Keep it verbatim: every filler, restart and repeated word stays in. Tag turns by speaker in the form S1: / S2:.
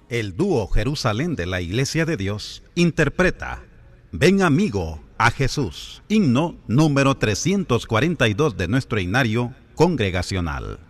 S1: El dúo Jerusalén de la Iglesia de Dios interpreta Ven amigo a Jesús, himno número trescientos cuarenta y dos de nuestro himnario congregacional.